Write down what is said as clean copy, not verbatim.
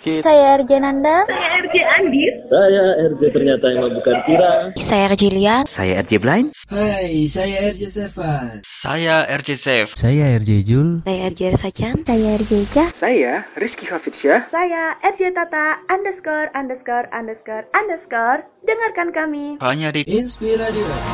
Rizky. Saya RJ Nanda. Saya RJ Andis. Saya RJ ternyata yang bukan Tira. Saya RJ Lia. Saya RJ Blind. Hai, saya RJ Sevan. Saya RJ Safe. Saya RJ Jul. Saya RJ Sacan. Saya RJ Ica. Saya Rizky Hafidsyah. Saya RJ Tata ______. Dengarkan kami Hanya di Inspiradio.